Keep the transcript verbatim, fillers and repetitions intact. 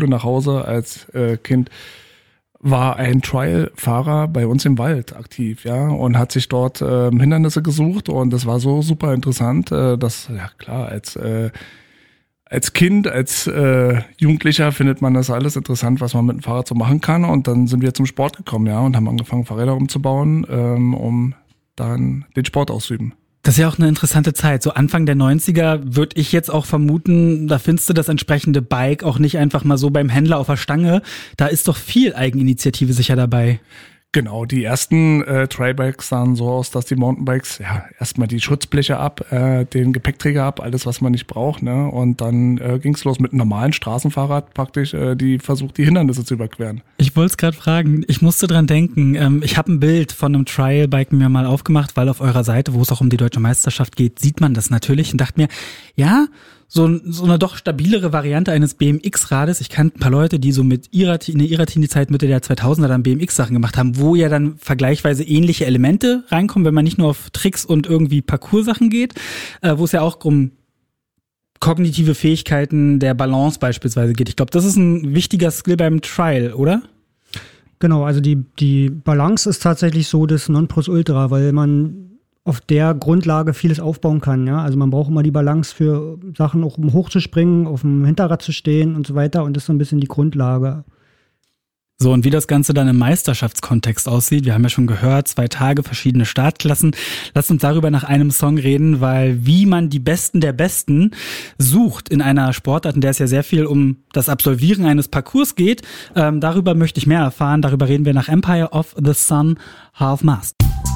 Schule nach Hause als äh, Kind, war ein Trial-Fahrer bei uns im Wald aktiv, ja, und hat sich dort äh, Hindernisse gesucht und das war so super interessant, äh, dass, ja klar, als äh, als Kind, als äh, Jugendlicher findet man das alles interessant, was man mit dem Fahrrad so machen kann und dann sind wir zum Sport gekommen, ja, und haben angefangen, Fahrräder umzubauen, ähm, um dann den Sport auszuüben. Das ist ja auch eine interessante Zeit. So Anfang der neunziger würde ich jetzt auch vermuten, da findest du das entsprechende Bike auch nicht einfach mal so beim Händler auf der Stange. Da ist doch viel Eigeninitiative sicher dabei. Genau, die ersten äh, Trailbikes sahen so aus, dass die Mountainbikes, ja, erstmal die Schutzbleche ab, äh, den Gepäckträger ab, alles, was man nicht braucht, ne? Und dann äh, ging's los mit einem normalen Straßenfahrrad praktisch, äh, die versucht, die Hindernisse zu überqueren. Ich wollte es gerade fragen, ich musste dran denken, ähm, ich habe ein Bild von einem Trailbike mir mal aufgemacht, weil auf eurer Seite, wo es auch um die Deutsche Meisterschaft geht, sieht man das natürlich und dachte mir, ja, so, so eine doch stabilere Variante eines B M X-Rades. Ich kannte ein paar Leute, die so mit ihrer, in ihrer Teenie-Zeit Mitte der zweitausender dann B M X-Sachen gemacht haben, wo ja dann vergleichsweise ähnliche Elemente reinkommen, wenn man nicht nur auf Tricks und irgendwie Parcours-Sachen geht, äh, wo es ja auch um kognitive Fähigkeiten der Balance beispielsweise geht. Ich glaube, das ist ein wichtiger Skill beim Trial, oder? Genau, also die, die Balance ist tatsächlich so das Nonplusultra, weil man auf der Grundlage vieles aufbauen kann. Ja? Also man braucht immer die Balance für Sachen, auch um hochzuspringen, auf dem Hinterrad zu stehen und so weiter. Und das ist so ein bisschen die Grundlage. So, und wie das Ganze dann im Meisterschaftskontext aussieht, wir haben ja schon gehört, zwei Tage, verschiedene Startklassen. Lass uns darüber nach einem Song reden, weil wie man die Besten der Besten sucht in einer Sportart, in der es ja sehr viel um das Absolvieren eines Parcours geht, ähm, darüber möchte ich mehr erfahren. Darüber reden wir nach Empire of the Sun, Half Mast.